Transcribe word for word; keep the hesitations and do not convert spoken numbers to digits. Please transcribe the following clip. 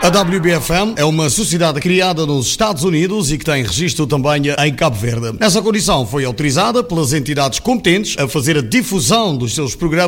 A W B F M é uma sociedade criada nos Estados Unidos e que tem registro também em Cabo Verde. Essa condição foi autorizada pelas entidades competentes a fazer a difusão dos seus programas